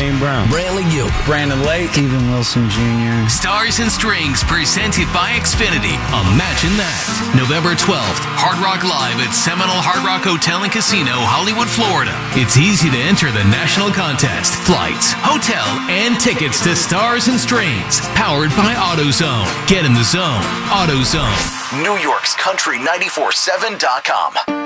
Dane Brown, Brantley Gilbert, Brandon Lake, Steven Wilson Jr. Stars and Strings, presented by Xfinity. Imagine that. November 12th, Hard Rock Live at Seminole Hard Rock Hotel and Casino, Hollywood, Florida. It's easy to enter the national contest. Flights, hotel, and tickets to Stars and Strings. Powered by AutoZone. Get in the zone. AutoZone. New York's Country 94.7.com.